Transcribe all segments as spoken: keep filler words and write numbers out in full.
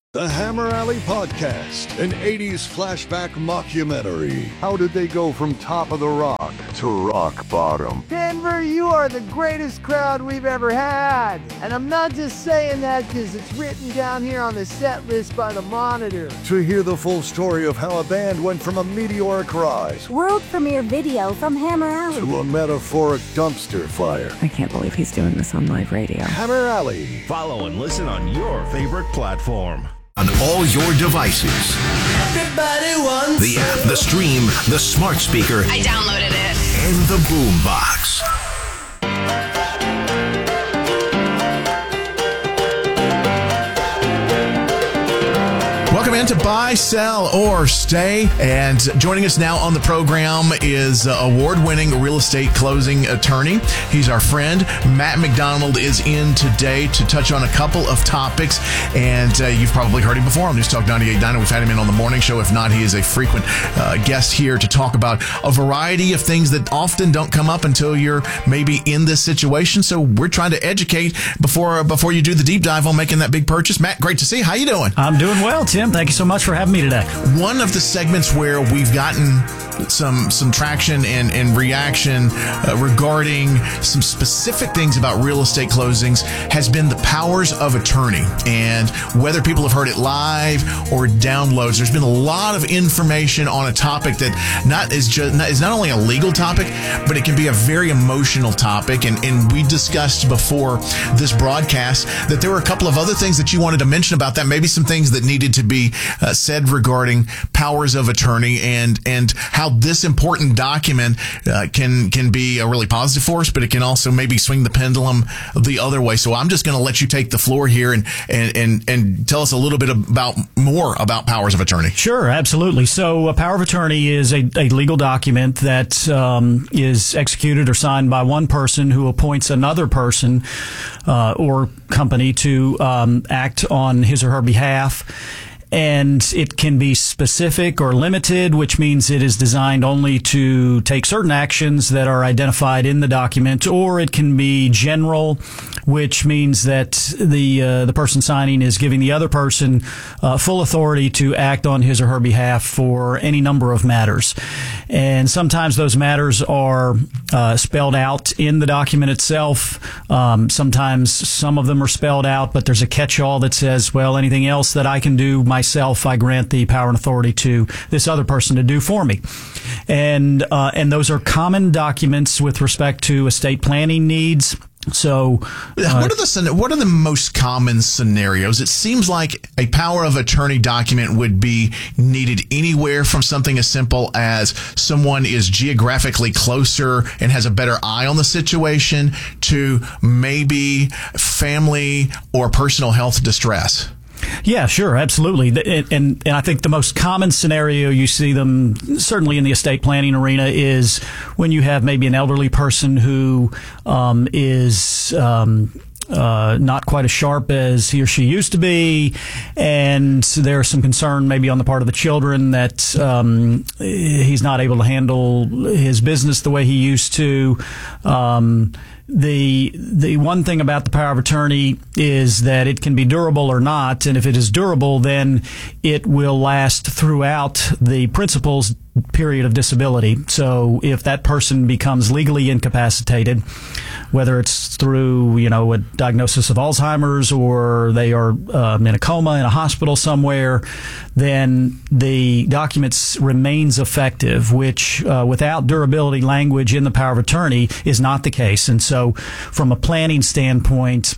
The Hammer Alley Podcast, an eighties flashback mockumentary. How did they go from top of the rock to rock bottom? Denver, you are the greatest crowd we've ever had. And I'm not just saying that because it's written down here on the set list by the Monitor. To hear the full story of how a band went from a meteoric rise, world premiere video from Hammer Alley, to a metaphoric dumpster fire. I can't believe he's doing this on live radio. Hammer Alley. Follow and listen on your favorite platform. On all your devices. Everybody wants the app, the stream, the smart speaker. I downloaded it. And the boom box. Welcome in to Buy, Sell, or Stay. And joining us now on the program is uh, award-winning real estate closing attorney. He's our friend. Matt McDonald is in today to touch on a couple of topics. And uh, you've probably heard him before on News Talk ninety-eight point nine. We've had him in on the morning show. If not, he is a frequent uh, guest here to talk about a variety of things that often don't come up until you're maybe in this situation. So we're trying to educate before before you do the deep dive on making that big purchase. Matt, great to see you. How you doing? I'm doing well, Tim. Thank you so much for having me today. One of the segments where we've gotten some some traction and, and reaction uh, regarding some specific things about real estate closings has been the powers of attorney. And whether people have heard it live or downloads, there's been a lot of information on a topic that not is just not, is not only a legal topic, but it can be a very emotional topic. And, and we discussed before this broadcast that there were a couple of other things that you wanted to mention about that, maybe some things that needed to be uh, said regarding powers of attorney and and how this important document uh, can can be a really positive force, but it can also maybe swing the pendulum the other way. So I'm just going to let you take the floor here and and and and tell us a little bit about more about powers of attorney. Sure, absolutely. So a power of attorney is a, a legal document that um, is executed or signed by one person who appoints another person uh, or company to um, act on his or her behalf. And it can be specific or limited, which means it is designed only to take certain actions that are identified in the document, or it can be general, which means that the uh, the person signing is giving the other person uh, full authority to act on his or her behalf for any number of matters. And sometimes those matters are uh, spelled out in the document itself. Um, sometimes some of them are spelled out, but there's a catch-all that says, well, anything else that I can do myself, I grant the power and authority to this other person to do for me. And uh, and those are common documents with respect to estate planning needs. So, uh, what are the what are the most common scenarios? It seems like a power of attorney document would be needed anywhere from something as simple as someone is geographically closer and has a better eye on the situation to maybe family or personal health distress. Yeah, sure, absolutely. And, and, and I think the most common scenario you see them, certainly in the estate planning arena, is when you have maybe an elderly person who um, is um, uh, not quite as sharp as he or she used to be, and there's some concern maybe on the part of the children that um, he's not able to handle his business the way he used to. Um, The the one thing about the power of attorney is that it can be durable or not, and if it is durable, then it will last throughout the principal's period of disability. So if that person becomes legally incapacitated, whether it's through, you know, a diagnosis of Alzheimer's or they are um, in a coma in a hospital somewhere, then the documents remains effective, which uh, without durability language in the power of attorney is not the case. And so from a planning standpoint,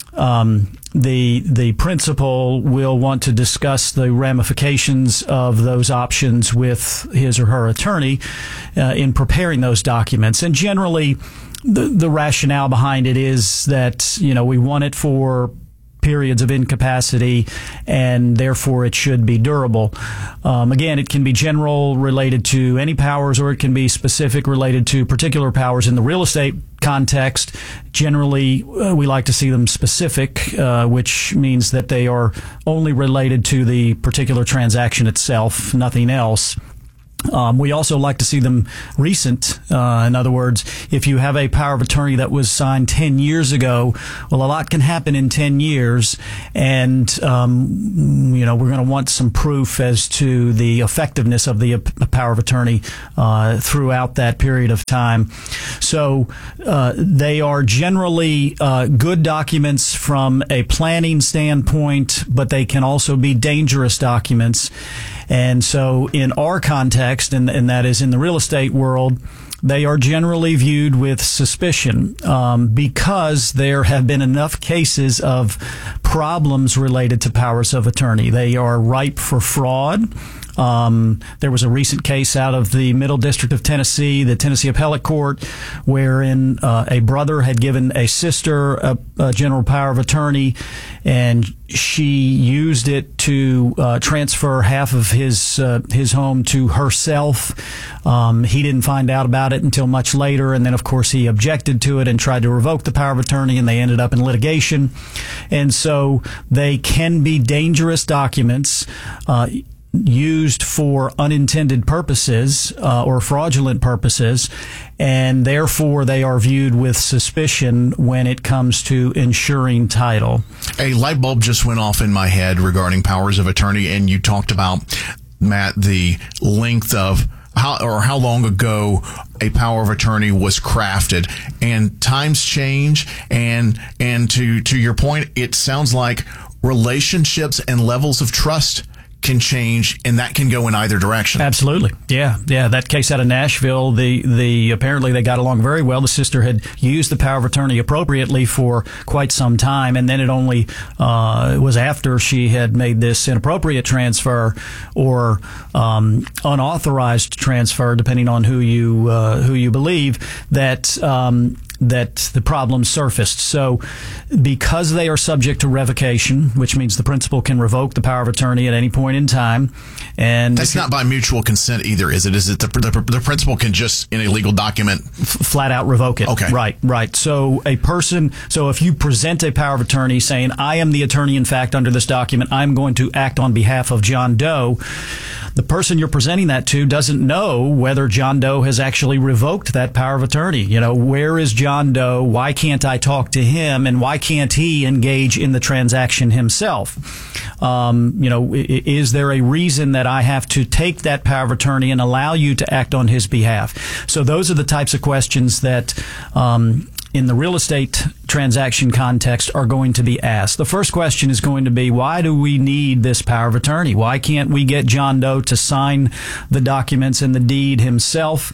um, the the principal will want to discuss the ramifications of those options with his or her attorney uh, in preparing those documents. And generally, the the rationale behind it is that, you know, we want it for periods of incapacity, and therefore it should be durable. Um, again, it can be general, related to any powers, or it can be specific, related to particular powers. In the real estate context, generally uh, we like to see them specific, uh, which means that they are only related to the particular transaction itself, nothing else. Um, we also like to see them recent. Uh, in other words, if you have a power of attorney that was signed ten years ago, well, a lot can happen in ten years. And, um, you know, we're going to want some proof as to the effectiveness of the uh, power of attorney uh, throughout that period of time. So uh, they are generally uh, good documents from a planning standpoint, but they can also be dangerous documents. And so in our context, and, and that is in the real estate world, they are generally viewed with suspicion um, because there have been enough cases of problems related to powers of attorney. They are ripe for fraud. Um, there was a recent case out of the Middle District of Tennessee, the Tennessee Appellate Court, wherein uh, a brother had given a sister a, a general power of attorney, and she used it to uh, transfer half of his uh, his home to herself. Um, he didn't find out about it until much later, and then, of course, he objected to it and tried to revoke the power of attorney, and they ended up in litigation. And so they can be dangerous documents uh, used for unintended purposes uh, or fraudulent purposes, and therefore they are viewed with suspicion when it comes to ensuring title. A light bulb just went off in my head regarding powers of attorney, and you talked about, Matt, the length of how or how long ago a power of attorney was crafted, and times change, and and to to your point, it sounds like relationships and levels of trust can change, and that can go in either direction. Absolutely. Yeah. Yeah. That case out of Nashville, the, the, apparently they got along very well. The sister had used the power of attorney appropriately for quite some time. And then it only, uh, was after she had made this inappropriate transfer or, um, unauthorized transfer, depending on who you, uh, who you believe, that, um, that the problem surfaced. So because they are subject to revocation, which means the principal can revoke the power of attorney at any point in time. And that's not by mutual consent either, is it? Is it the, the, the principal can just, in a legal document, f- flat out revoke it? Okay. Right, right. So a person, so if you present a power of attorney saying, I am the attorney in fact under this document, I'm going to act on behalf of John Doe, the person you're presenting that to doesn't know whether John Doe has actually revoked that power of attorney. You know, where is John Doe? Why can't I talk to him? And why can't he engage in the transaction himself? Um, you know, is there a reason that I have to take that power of attorney and allow you to act on his behalf? So those are the types of questions that um, in the real estate transaction context are going to be asked. The first question is going to be, why do we need this power of attorney? Why can't we get John Doe to sign the documents and the deed himself?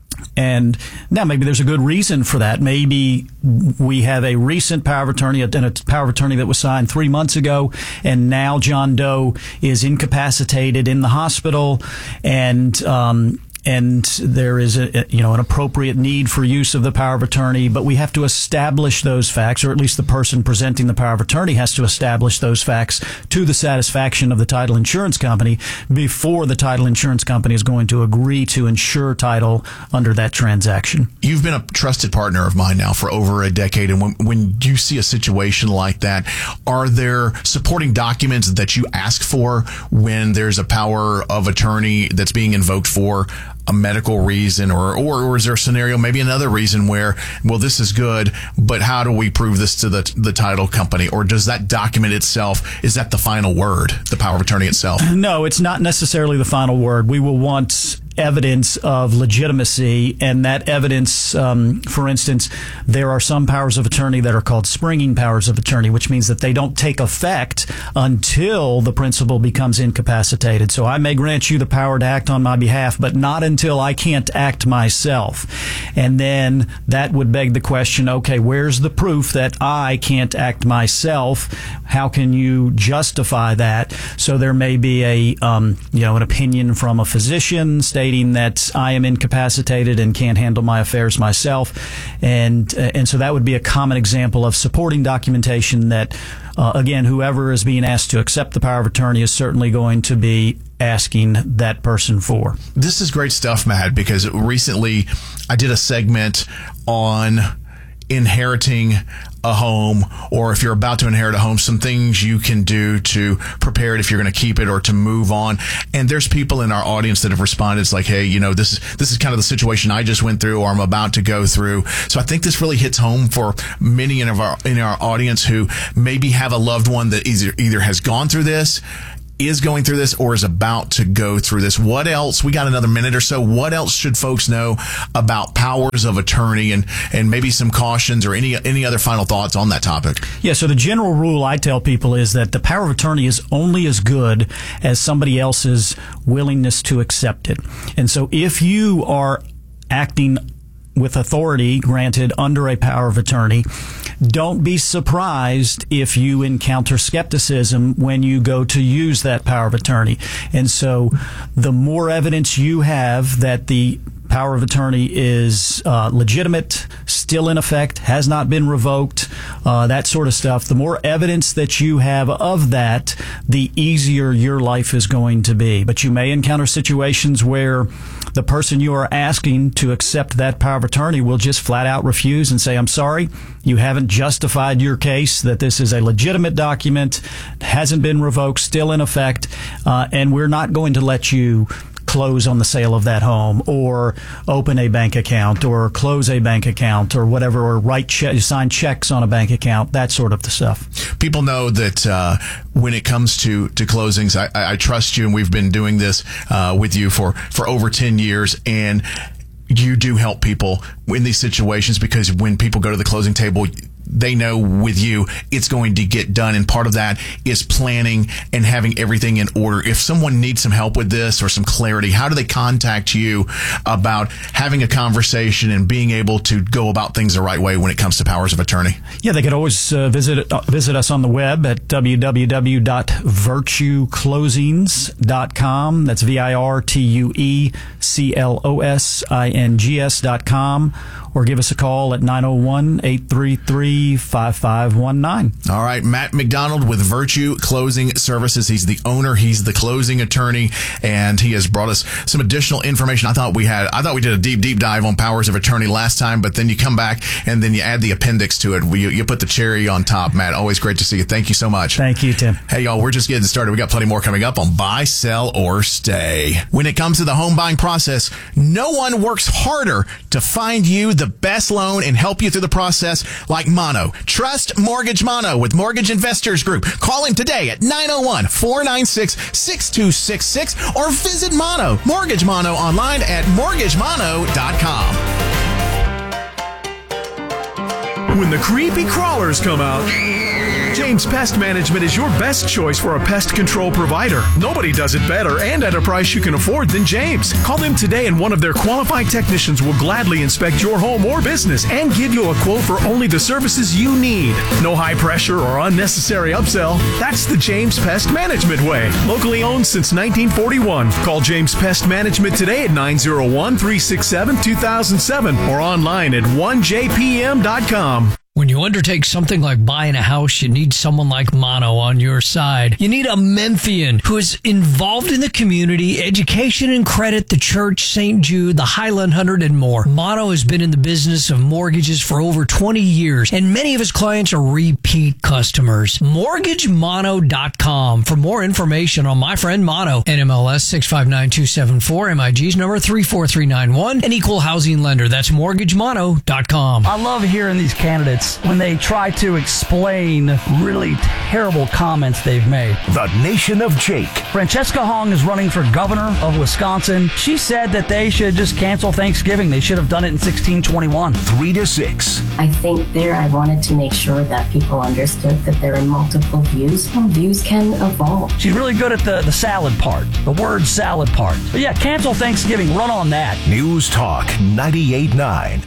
And now maybe there's a good reason for that. Maybe we have a recent power of attorney and a power of attorney that was signed three months ago, and now John Doe is incapacitated in the hospital, and um, and there is a, you know, an appropriate need for use of the power of attorney, but we have to establish those facts, or at least the person presenting the power of attorney has to establish those facts to the satisfaction of the title insurance company before the title insurance company is going to agree to insure title under that transaction. You've been a trusted partner of mine now for over a decade, and when, when you see a situation like that, are there supporting documents that you ask for when there's a power of attorney that's being invoked for a medical reason, or, or or is there a scenario, maybe another reason where, well, this is good, but how do we prove this to the the title company? Or does that document itself, is that the final word, the power of attorney itself? No, it's not necessarily the final word. We will want evidence of legitimacy, and that evidence, um, for instance, there are some powers of attorney that are called springing powers of attorney, which means that they don't take effect until the principal becomes incapacitated. So I may grant you the power to act on my behalf, but not until I can't act myself. And then that would beg the question, okay, where's the proof that I can't act myself? How can you justify that? So there may be a, um, you know, an opinion from a physician stating that I am incapacitated and can't handle my affairs myself, and uh, and so that would be a common example of supporting documentation that, uh, again, whoever is being asked to accept the power of attorney is certainly going to be asking that person for. This is great stuff, Matt, because recently I did a segment on inheriting a home, or if you're about to inherit a home, some things you can do to prepare it if you're going to keep it or to move on. And there's people in our audience that have responded. It's like, hey, you know, this is, this is kind of the situation I just went through or I'm about to go through. So I think this really hits home for many in our, in our audience who maybe have a loved one that either, either has gone through this, is going through this, or is about to go through this. What else? We got another minute or so. What else should folks know about powers of attorney, and, and maybe some cautions or any any other final thoughts on that topic? Yeah, so the general rule I tell people is that the power of attorney is only as good as somebody else's willingness to accept it. And so if you are acting with authority granted under a power of attorney, don't be surprised if you encounter skepticism when you go to use that power of attorney. And so the more evidence you have that the power of attorney is uh, legitimate, still in effect, has not been revoked, uh, that sort of stuff, the more evidence that you have of that, the easier your life is going to be. But you may encounter situations where the person you are asking to accept that power of attorney will just flat out refuse and say, I'm sorry, you haven't justified your case that this is a legitimate document, hasn't been revoked, still in effect, uh, and we're not going to let you close on the sale of that home, or open a bank account, or close a bank account, or whatever, or write che- sign checks on a bank account, that sort of stuff. People know that uh, when it comes to, to closings, I, I trust you, and we've been doing this uh, with you for, for over ten years, and you do help people in these situations, because when people go to the closing table, they know with you it's going to get done. And part of that is planning and having everything in order. If someone needs some help with this or some clarity, how do they contact you about having a conversation and being able to go about things the right way when it comes to powers of attorney? Yeah, they could always uh, visit uh, visit us on the web at w w w dot virtue closings dot com. That's V I R T U E C L O S I N G S dot com. Or give us a call at nine oh one, eight three three, five five one nine. All right, Matt McDonald with Virtue Closing Services. He's the owner. He's the closing attorney, and he has brought us some additional information. I thought we had, I thought we did a deep, deep dive on powers of attorney last time, but then you come back and then you add the appendix to it. You, you put the cherry on top, Matt. Always great to see you. Thank you so much. Thank you, Tim. Hey, y'all, we're just getting started. We got plenty more coming up on Buy, Sell, or Stay. When it comes to the home buying process, no one works harder to find you the best loan and help you through the process like Mono. Trust Mortgage Mono with Mortgage Investors Group. Call him today at nine oh one, four nine six, six two six six or visit Mono, Mortgage Mono online at mortgage mono dot com. When the creepy crawlers come out, James Pest Management is your best choice for a pest control provider. Nobody does it better and at a price you can afford than James. Call them today and one of their qualified technicians will gladly inspect your home or business and give you a quote for only the services you need. No high pressure or unnecessary upsell. That's the James Pest Management way. Locally owned since nineteen forty-one. Call James Pest Management today at nine oh one, three six seven, two thousand seven or online at one j p m dot com. When you undertake something like buying a house, you need someone like Mono on your side. You need a Memphian who is involved in the community, education and credit, the church, Saint Jude, the Highland Hundred, and more. Mono has been in the business of mortgages for over twenty years, and many of his clients are repeat customers. mortgage mono dot com for more information on my friend Mono. N M L S six five nine two seven four, M I G's number three four three nine one, an equal housing lender. That's mortgage mono dot com. I love hearing these candidates when they try to explain really terrible comments they've made. The Nation of Jake. Francesca Hong is running for governor of Wisconsin. She said that they should just cancel Thanksgiving. They should have done it in sixteen twenty-one. Three to six. I think there I wanted to make sure that people understood that there are multiple views and views can evolve. She's really good at the, the salad part, the word salad part. But yeah, cancel Thanksgiving. Run on that. News Talk ninety-eight point nine.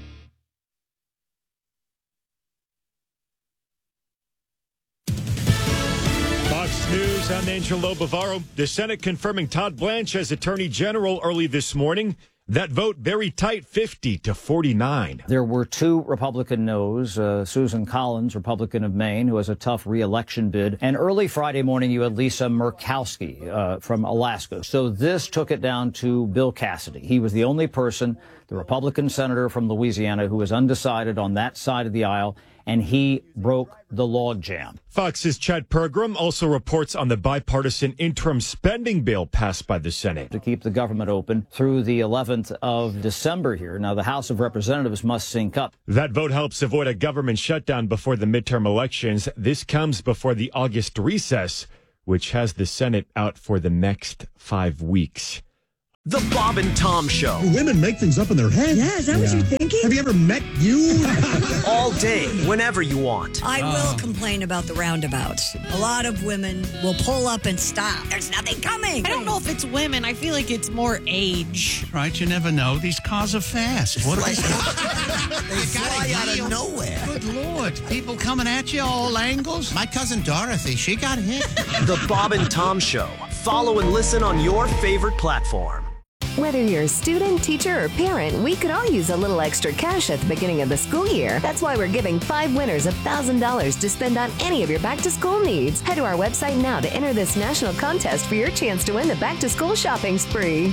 News, I'm Angelo Bavaro. The Senate confirming Todd Blanche as Attorney General early this morning. That vote very tight, fifty to forty-nine. There were two Republican no's, uh, Susan Collins, Republican of Maine, who has a tough re-election bid. And early Friday morning, you had Lisa Murkowski uh, from Alaska. So this took it down to Bill Cassidy. He was the only person, the Republican senator from Louisiana, who was undecided on that side of the aisle. and he broke the logjam. Fox's Chad Pergram also reports on the bipartisan interim spending bill passed by the Senate to keep the government open through the eleventh of December here. Now, the House of Representatives must sync up. That vote helps avoid a government shutdown before the midterm elections. This comes before the August recess, which has the Senate out for the next five weeks. The Bob and Tom Show. Do women make things up in their head? Yeah, is that yeah. what you're thinking? Have you ever met you? All day, whenever you want. I uh. will complain about the roundabouts. A lot of women will pull up and stop. There's nothing coming. I don't know if it's women. I feel like it's more age. Right, you never know. These cars are fast. What are they? They fly out of nowhere. Good Lord. People coming at you all angles. My cousin Dorothy, she got hit. The Bob and Tom Show. Follow and listen on your favorite platform. Whether you're a student, teacher, or parent, we could all use a little extra cash at the beginning of the school year. That's why we're giving five winners one thousand dollars to spend on any of your back-to-school needs. Head to our website now to enter this national contest for your chance to win the back-to-school shopping spree.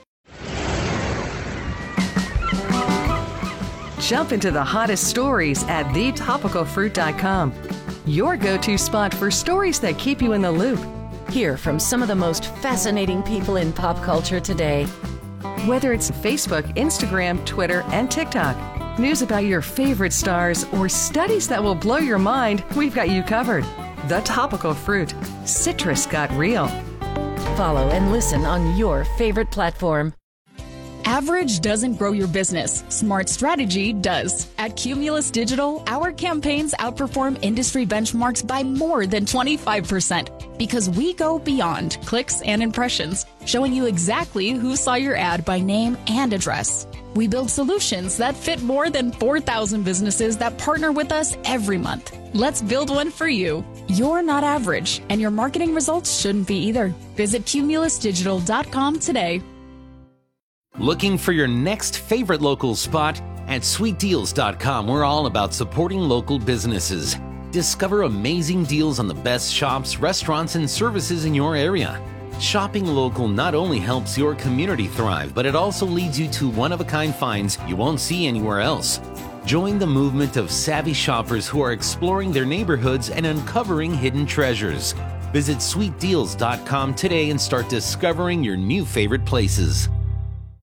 Jump into the hottest stories at the topical fruit dot com. Your go-to spot for stories that keep you in the loop. Hear from some of the most fascinating people in pop culture today. Whether it's Facebook, Instagram, Twitter, and TikTok, news about your favorite stars, or studies that will blow your mind, we've got you covered. The Topical Fruit. Citrus got real. Follow and listen on your favorite platform. Average doesn't grow your business. Smart strategy does. At Cumulus Digital, our campaigns outperform industry benchmarks by more than twenty-five percent because we go beyond clicks and impressions, showing you exactly who saw your ad by name and address. We build solutions that fit more than four thousand businesses that partner with us every month. Let's build one for you. You're not average, and your marketing results shouldn't be either. Visit cumulus digital dot com today. Looking for your next favorite local spot? At sweet deals dot com, we're all about supporting local businesses. Discover amazing deals on the best shops, restaurants, and services in your area. Shopping local not only helps your community thrive, but it also leads you to one-of-a-kind finds you won't see anywhere else. Join the movement of savvy shoppers who are exploring their neighborhoods and uncovering hidden treasures. Visit sweet deals dot com today and start discovering your new favorite places.